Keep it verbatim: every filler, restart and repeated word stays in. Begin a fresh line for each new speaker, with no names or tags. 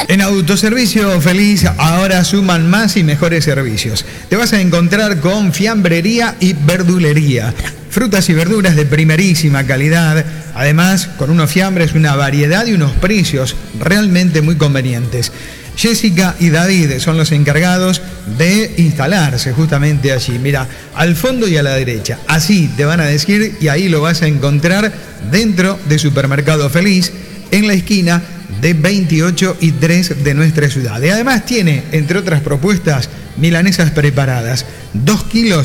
En Autoservicio Feliz ahora suman más y mejores servicios. Te vas a encontrar con fiambrería y verdulería. Frutas y verduras de primerísima calidad. Además, con unos fiambres, una variedad y unos precios realmente muy convenientes. Jessica y David son los encargados de instalarse justamente allí. Mira, al fondo y a la derecha. Así te van a decir y ahí lo vas a encontrar dentro de Supermercado Feliz, en la esquina de veintiocho y tres de nuestra ciudad. Y además tiene, entre otras propuestas, milanesas preparadas. Dos kilos